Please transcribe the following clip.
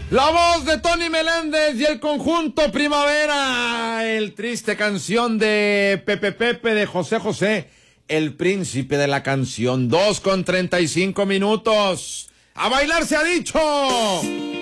La voz de Tony Meléndez y el conjunto Primavera. El triste canción de Pepe Pepe de José José, el príncipe de la canción. 2:35 minutos. ¡A bailar se ha dicho!